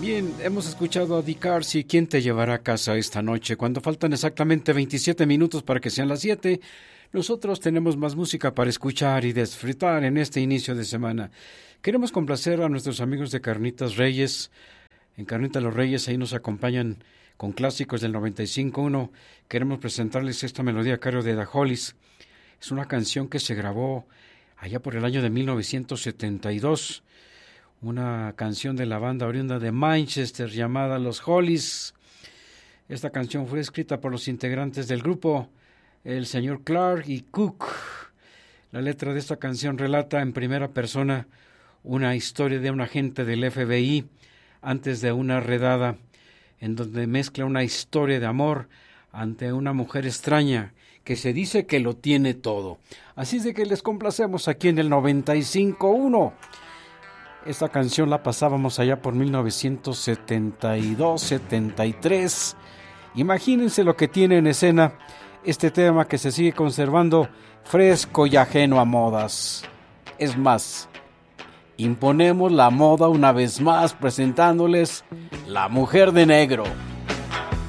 Bien, hemos escuchado a Cars y ¿Quién te llevará a casa esta noche? Cuando faltan exactamente 27 minutos para que sean las 7, nosotros tenemos más música para escuchar y disfrutar en este inicio de semana. Queremos complacer a nuestros amigos de Carnitas Reyes. En Carnitas Los Reyes ahí nos acompañan con clásicos del 95.1. Queremos presentarles esta melodía a cargo de The Hollies. Es una canción que se grabó allá por el año de 1972. Una canción de la banda oriunda de Manchester llamada Los Hollies. Esta canción fue escrita por los integrantes del grupo, el señor Clark y Cook. La letra de esta canción relata en primera persona una historia de un agente del FBI antes de una redada, en donde mezcla una historia de amor ante una mujer extraña que se dice que lo tiene todo. Así es de que les complacemos aquí en el 95.1. Esta canción la pasábamos allá por 1972, 73. Imagínense lo que tiene en escena este tema que se sigue conservando fresco y ajeno a modas. Es más, imponemos la moda una vez más presentándoles La Mujer de Negro.